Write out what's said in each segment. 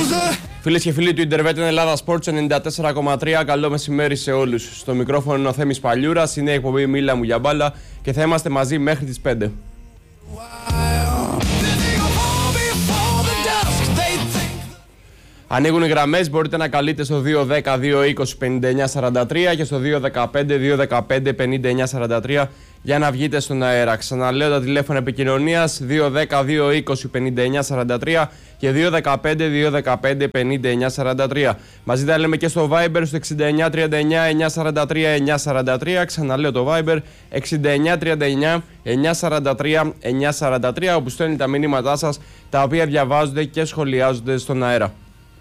Φίλες και φίλοι του Ιντερβέτ Ελλάδα Sports 94,3, καλό μεσημέρι σε όλους. Στο μικρόφωνο είναι ο Θέμης Παλιούρας, είναι η εκπομπή Μίλα μου για μπάλα και θα είμαστε μαζί μέχρι τις 5. Ανοίγουν οι γραμμές, μπορείτε να καλείτε στο 210-220-5943 και στο 215-215-5943 για να βγείτε στον αέρα. Ξαναλέω τα τηλέφωνα επικοινωνίας 210-220-5943 και 215-215-5943. Μαζί τα λέμε και στο Viber στο 6939-943-943. Ξαναλέω το Viber 6939-943-943, όπου στέλνει τα μηνύματά σας, τα οποία διαβάζονται και σχολιάζονται στον αέρα.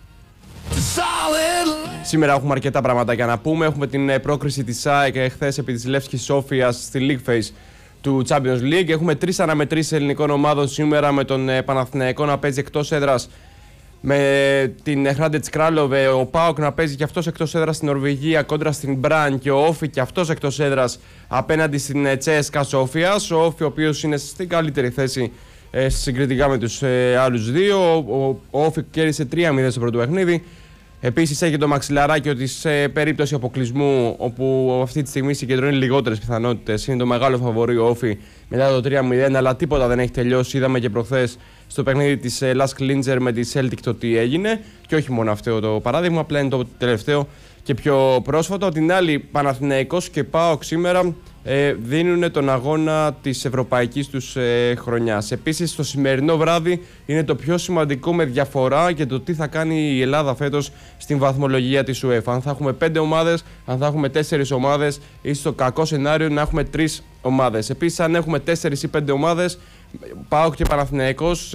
Σήμερα έχουμε αρκετά πραγματάκια να πούμε. Έχουμε την πρόκριση της ΑΕΚ εχθές επί της Λεύσκης Σόφιας στη League Phase του Champions League. Έχουμε τρεις αναμετρήσεις ελληνικών ομάδων σήμερα, με τον Παναθηναϊκό να παίζει εκτός έδρας με την Hradec Králové, ο ΠΑΟΚ να παίζει και αυτός εκτός έδρας στην Νορβηγία κόντρα στην Μπραν και ο Όφι και αυτός εκτός έδρας απέναντι στην CSKA Σόφιας. Ο Όφι, ο οποίος είναι στην καλύτερη θέση συγκριτικά με τους άλλους δύο. Ο Όφι κέρδισε 3-0 στο πρώτο παιχνίδι. Επίσης έχει το μαξιλαράκιο της περίπτωση αποκλεισμού, όπου αυτή τη στιγμή συγκεντρώνει λιγότερες πιθανότητες. Είναι το μεγάλο φαβορί ο Όφι μετά το 3-0, αλλά τίποτα δεν έχει τελειώσει. Είδαμε και προχθές στο παιχνίδι της Lask Linzer με τη Celtic το τι έγινε. Και όχι μόνο αυτό το παράδειγμα, απλά είναι το τελευταίο και πιο πρόσφατο. Την άλλη, Παναθηναϊκός και ΠΑΟΚ σήμερα δίνουν τον αγώνα της ευρωπαϊκής τους χρονιάς. Επίσης, το σημερινό βράδυ είναι το πιο σημαντικό με διαφορά για το τι θα κάνει η Ελλάδα φέτος στην βαθμολογία της UEFA. Αν θα έχουμε 5 ομάδες, αν θα έχουμε 4 ομάδες, ή στο κακό σενάριο να έχουμε 3 ομάδες. Επίσης, αν έχουμε 4 ή 5 ομάδες, ΠΑΟΚ και Παναθηναϊκός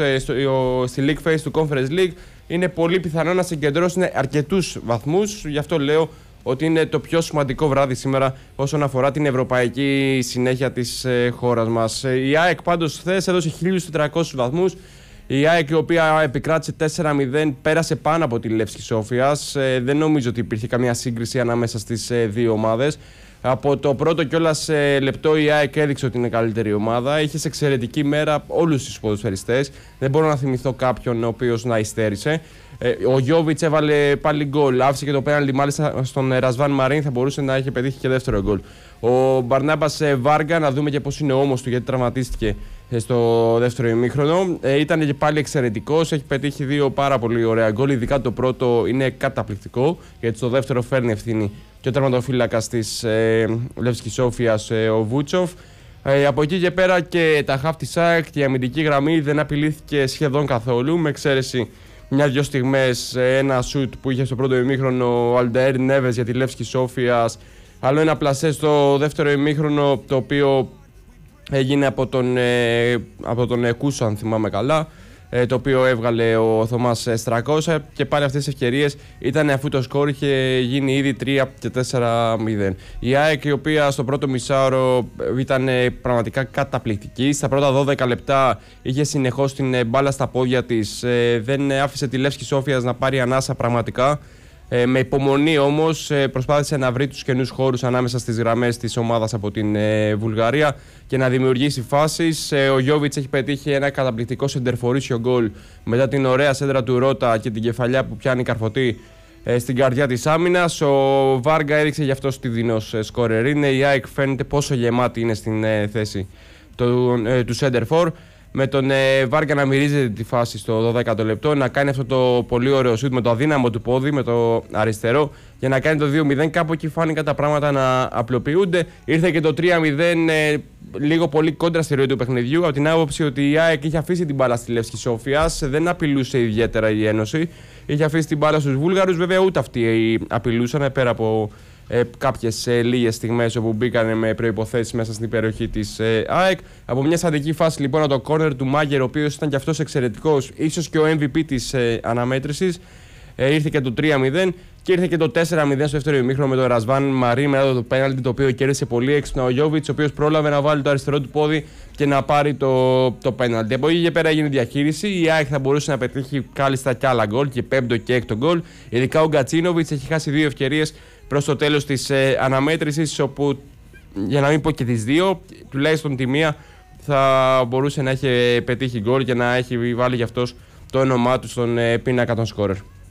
στη League Phase του Conference League, είναι πολύ πιθανό να συγκεντρώσουν αρκετούς βαθμούς. Γι' αυτό λέω ότι είναι το πιο σημαντικό βράδυ σήμερα όσον αφορά την ευρωπαϊκή συνέχεια της χώρας μας. Η ΑΕΚ πάντως χθες έδωσε 1.400 βαθμούς. Η ΑΕΚ, η οποία επικράτησε 4-0, πέρασε πάνω από τη Λεύσκη Σόφιας. Δεν νομίζω ότι υπήρχε καμία σύγκριση ανάμεσα στις δύο ομάδες. Από το πρώτο κιόλας λεπτό η ΑΕΚ έδειξε ότι είναι καλύτερη ομάδα. Είχε σε εξαιρετική μέρα όλους τους ποδοσφαιριστές. Δεν μπορώ να θυμηθώ κάποιον ο οποίος να υστέρησε. Ο Γιόβιτς έβαλε πάλι γκολ. Άφησε και το πέναλτι μάλιστα στον Ρασβάν Μαρίν. Θα μπορούσε να είχε πετύχει και δεύτερο γκολ. Ο Μπαρνάμπας Βάργα, να δούμε και πώς είναι ο ώμος του, γιατί τραυματίστηκε στο δεύτερο ημίχρονο. Ήταν και πάλι εξαιρετικός. Έχει πετύχει 2 πάρα πολύ ωραία γκολ. Ειδικά το πρώτο είναι καταπληκτικό, γιατί στο δεύτερο φέρνει ευθύνη και ο τερματοφύλακας της Λεύσκης Σόφιας, ο Βούτσοφ. Από εκεί και πέρα και τα χαφ της ΑΕΚ και η αμυντική γραμμή δεν απειλήθηκε σχεδόν καθόλου, με εξαίρεση μια-δυο στιγμές, ένα σουτ που είχε στο πρώτο ημίχρονο ο Αλνταέρ Νέβες για τη Λεύσκη Σόφιας, άλλο ένα πλασέ στο δεύτερο ημίχρονο, το οποίο έγινε από τον Κούσο, αν θυμάμαι καλά, το οποίο έβγαλε ο Θωμάς Στρακώσα, και πάλι αυτές τις ευκαιρίες ήταν αφού το σκόρ είχε γίνει ήδη 3 και 4-0. Η ΑΕΚ, η οποία στο πρώτο μισάωρο ήταν πραγματικά καταπληκτική, στα πρώτα 12 λεπτά είχε συνεχώς την μπάλα στα πόδια της, δεν άφησε τη Λεύσκη Σόφιας να πάρει ανάσα πραγματικά. Με υπομονή όμως προσπάθησε να βρει τους καινούς χώρους ανάμεσα στις γραμμές της ομάδας από την Βουλγαρία και να δημιουργήσει φάσεις. Ο Γιόβιτς έχει πετύχει ένα καταπληκτικό σεντερφορίσιο γκολ μετά την ωραία σέντρα του Ρώτα και την κεφαλιά που πιάνει καρφωτή στην καρδιά της άμυνας. Ο Βάργα έδειξε γι' αυτό στιδινός σκόρερ είναι. Η ΑΕΚ φαίνεται πόσο γεμάτη είναι στην θέση του σέντερφορ, με τον Βάργα να μυρίζεται τη φάση στο 12ο λεπτό, να κάνει αυτό το πολύ ωραίο σουτ με το αδύναμο του πόδι, με το αριστερό, για να κάνει το 2-0. Κάπου εκεί φάνηκαν τα πράγματα να απλοποιούνται. Ήρθε και το 3-0 λίγο πολύ κόντρα στη ροή του παιχνιδιού, από την άποψη ότι η ΑΕΚ είχε αφήσει την μπάλα στη Λεύσκη Σόφιας, δεν απειλούσε ιδιαίτερα η Ένωση. Είχε αφήσει την μπάλα στους Βούλγαρους, βέβαια ούτε αυτοί απειλούσαν, πέρα από κάποιες λίγες στιγμές όπου μπήκαν με προϋποθέσεις μέσα στην περιοχή της ΑΕΚ. Από μια στατική φάση λοιπόν από το κόρνερ του Μάγερ, ο οποίος ήταν και αυτός εξαιρετικός, ίσως και ο MVP της αναμέτρησης, ήρθε και το 3-0 και ήρθε και το 4-0 στο δεύτερο ημίχρονο με τον Ρασβάν Μαρί, μετά το πέναλτι, το οποίο κέρδισε πολύ έξυπνα ο Γιόβιτς, ο οποίος πρόλαβε να βάλει το αριστερό του πόδι και να πάρει το πέναλτι. Από εκεί και πέρα έγινε διαχείριση. Η ΑΕΚ θα μπορούσε να πετύχει κάλλιστα κι άλλα γκολ, και 5ο και 6ο γκολ. Ειδικά ο Γκατσίνοβιτς έχει χάσει 2 ευκαιρίες προς το τέλος της αναμέτρησης, όπου, για να μην πω και τις 2, τουλάχιστον τη μία θα μπορούσε να έχει πετύχει γκολ και να έχει βάλει γι' αυτός το όνομά του στον πίνακα των σκόρερ.